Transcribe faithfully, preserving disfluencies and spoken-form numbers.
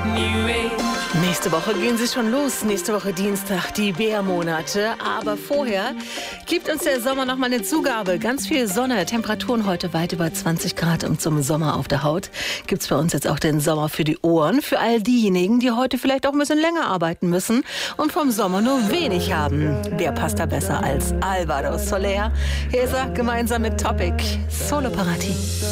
Nächste Woche gehen sie schon los. Nächste Woche Dienstag, die Bärmonate. Aber vorher gibt uns der Sommer noch mal eine Zugabe. Ganz viel Sonne, Temperaturen heute weit über zwanzig Grad und zum Sommer auf der Haut. Gibt es bei uns jetzt auch den Sommer für die Ohren. Für all diejenigen, die heute vielleicht auch ein bisschen länger arbeiten müssen und vom Sommer nur wenig haben. Wer passt da besser als Alvaro Soler? Hier ist er gemeinsam mit Topic. Solo Parati.